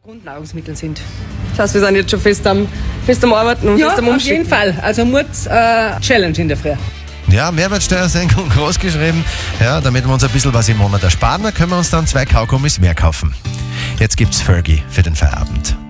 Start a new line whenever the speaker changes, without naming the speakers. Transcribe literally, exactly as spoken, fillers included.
Grundnahrungsmittel sind.
Das heißt, wir sind jetzt schon fest am, fest am Arbeiten und
Ja,
fest am
auf
Umschicken.
jeden Fall. Also Mut äh, Challenge in der Früh.
Ja, Mehrwertsteuersenkung groß geschrieben. Ja, damit wir uns ein bisschen was im Monat ersparen, dann können wir uns dann zwei Kaugummis mehr kaufen. Jetzt gibt's Fergie für den Feierabend.